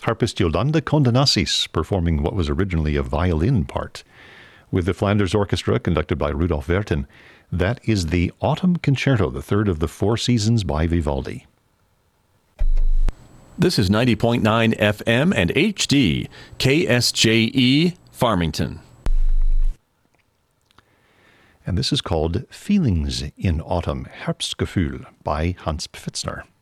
harpist Yolanda Condenassis performing what was originally a violin part. With the Flanders Orchestra, conducted by Rudolf Werten, that is the Autumn Concerto, the third of the Four Seasons by Vivaldi. This is 90.9 FM and HD, KSJE, Farmington. And this is called Feelings in Autumn, Herbstgefühl by Hans Pfitzner.